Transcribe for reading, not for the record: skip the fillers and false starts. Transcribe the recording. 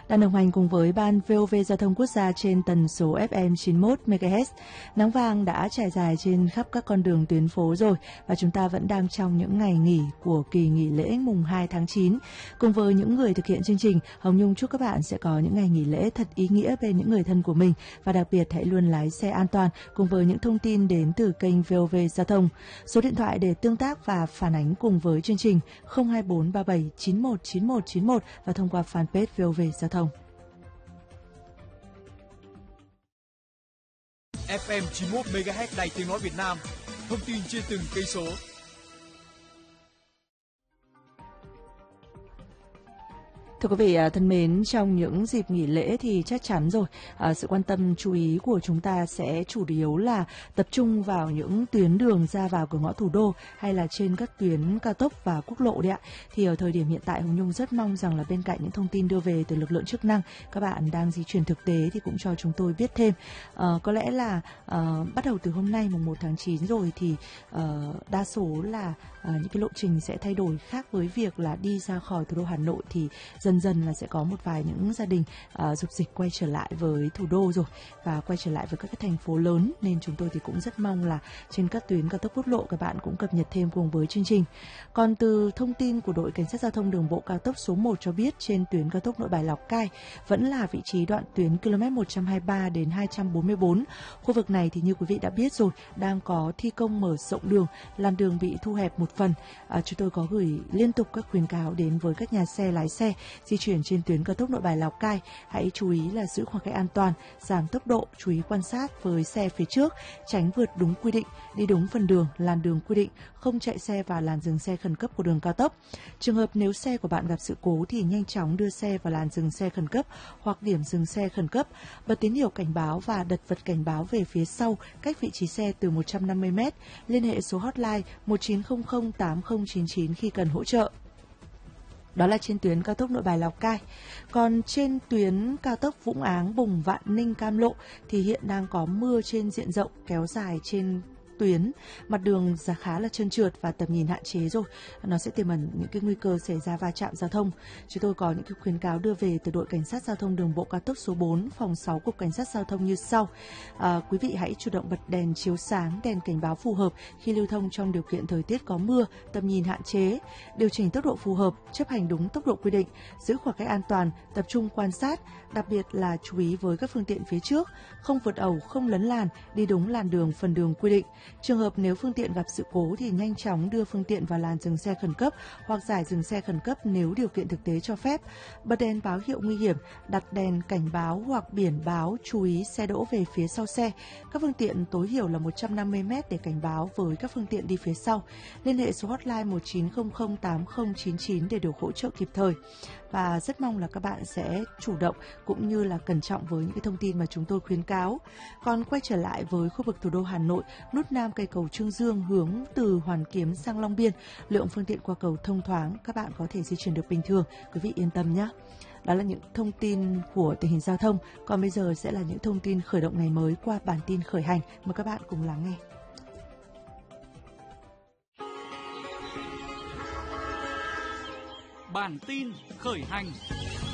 đang đồng hành cùng với Ban VOV Giao thông Quốc gia trên tần số FM 91 MHz. Nắng vàng đã trải dài trên khắp các con đường tuyến phố rồi và chúng ta vẫn đang trong những ngày nghỉ của kỳ nghỉ lễ mùng 2 tháng 9. Cùng với những người thực hiện chương trình, Hồng Nhung chúc các bạn sẽ có những ngày nghỉ lễ thật ý nghĩa bên những người thân của mình và đặc biệt hãy luôn lái xe an toàn cùng với những thông tin đến từ kênh VOV Giao thông. Số điện thoại để tương tác và phản ánh cùng với chương trình 02437 919191 và thông qua fanpage VOV Giao thông. FM 91 MHz Đài Tiếng nói Việt Nam. Thông tin trên từng cây số. Thưa quý vị thân mến, trong những dịp nghỉ lễ thì chắc chắn rồi, sự quan tâm chú ý của chúng ta sẽ chủ yếu là tập trung vào những tuyến đường ra vào cửa ngõ thủ đô hay là trên các tuyến cao tốc và quốc lộ đấy ạ. Thì ở thời điểm hiện tại, Hồng Nhung rất mong rằng là bên cạnh những thông tin đưa về từ lực lượng chức năng, các bạn đang di chuyển thực tế thì cũng cho chúng tôi biết thêm. Có lẽ là bắt đầu từ hôm nay mùng 1 tháng 9 rồi thì đa số là những cái lộ trình sẽ thay đổi, khác với việc là đi ra khỏi thủ đô Hà Nội thì dần dần là sẽ có một vài những gia đình dục dịch quay trở lại với thủ đô rồi và quay trở lại với các cái thành phố lớn, nên chúng tôi thì cũng rất mong là trên các tuyến cao tốc quốc lộ các bạn cũng cập nhật thêm cùng với chương trình. Còn từ thông tin của đội cảnh sát giao thông đường bộ cao tốc số 1 cho biết, trên tuyến cao tốc Nội Bài Lào Cai vẫn là vị trí đoạn tuyến km 123 đến 244. Khu vực này thì như quý vị đã biết rồi, đang có thi công mở rộng đường, làn đường bị thu hẹp một phần. Chúng tôi có gửi liên tục các khuyến cáo đến với các nhà xe, lái xe di chuyển trên tuyến cao tốc Nội Bài Lào Cai. Hãy chú ý là giữ khoảng cách an toàn, giảm tốc độ, chú ý quan sát với xe phía trước, tránh vượt đúng quy định, đi đúng phần đường, làn đường quy định, không chạy xe vào làn dừng xe khẩn cấp của đường cao tốc. Trường hợp nếu xe của bạn gặp sự cố thì nhanh chóng đưa xe vào làn dừng xe khẩn cấp hoặc điểm dừng xe khẩn cấp, bật tín hiệu cảnh báo và đặt vật cảnh báo về phía sau cách vị trí xe từ 150 m, liên hệ số hotline 1900 8099 khi cần hỗ trợ. Đó là trên tuyến cao tốc Nội Bài Lào Cai. Còn trên tuyến cao tốc Vũng Áng Bùng Vạn Ninh Cam Lộ thì hiện đang có mưa trên diện rộng kéo dài trên tuyến, mặt đường khá là trơn trượt và tầm nhìn hạn chế rồi, nó sẽ tiềm ẩn những cái nguy cơ xảy ra va chạm giao thông. Chúng tôi có những cái khuyến cáo đưa về từ đội cảnh sát giao thông đường bộ cao tốc số 4, phòng 6 cục cảnh sát giao thông như sau. Quý vị hãy chủ động bật đèn chiếu sáng, đèn cảnh báo phù hợp khi lưu thông trong điều kiện thời tiết có mưa, tầm nhìn hạn chế, điều chỉnh tốc độ phù hợp, chấp hành đúng tốc độ quy định, giữ khoảng cách an toàn, tập trung quan sát, đặc biệt là chú ý với các phương tiện phía trước, không vượt ẩu, không lấn làn, đi đúng làn đường, phần đường quy định. Trường hợp nếu phương tiện gặp sự cố thì nhanh chóng đưa phương tiện vào làn dừng xe khẩn cấp hoặc giải dừng xe khẩn cấp nếu điều kiện thực tế cho phép. Bật đèn báo hiệu nguy hiểm, đặt đèn cảnh báo hoặc biển báo chú ý xe đỗ về phía sau xe. Các phương tiện tối thiểu là 150 m để cảnh báo với các phương tiện đi phía sau. Liên hệ số hotline 1900 8099 để được hỗ trợ kịp thời. Và rất mong là các bạn sẽ chủ động cũng như là cẩn trọng với những cái thông tin mà chúng tôi khuyến cáo. Còn quay trở lại với khu vực thủ đô Hà Nội, nút Nam cây cầu Trương Dương hướng từ Hoàn Kiếm sang Long Biên, lượng phương tiện qua cầu thông thoáng, các bạn có thể di chuyển được bình thường, quý vị yên tâm nhé. Đó là những thông tin của tình hình giao thông. Còn bây giờ sẽ là những thông tin khởi động ngày mới qua bản tin khởi hành. Mời các bạn cùng lắng nghe. Bản tin khởi hành.